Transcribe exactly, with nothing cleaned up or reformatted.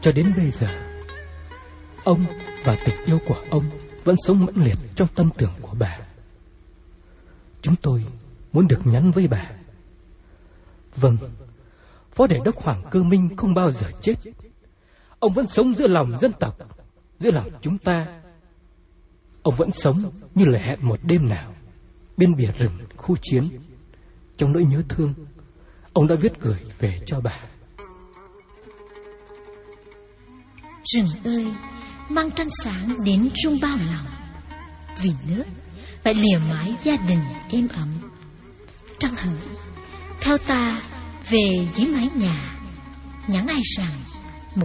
cho đến bây giờ, ông và tình yêu của ông vẫn sống mãnh liệt trong tâm tưởng của bà. Chúng tôi muốn được nhắn với bà: vâng, Phó Đề đốc Hoàng Cơ Minh không bao giờ chết. Ông vẫn sống giữa lòng dân tộc, giữa lòng chúng ta. Ông vẫn sống như lời hẹn một đêm nào bên bìa rừng khu chiến. Trong nỗi nhớ thương, ông đã viết gửi về cho bà. Rừng ơi, mang trăng sáng đến rung bao lòng. Vì nước phải lìa mái gia đình êm ấm. Trăng hỡi, theo ta về dưới mái nhà, nhắn ai rằng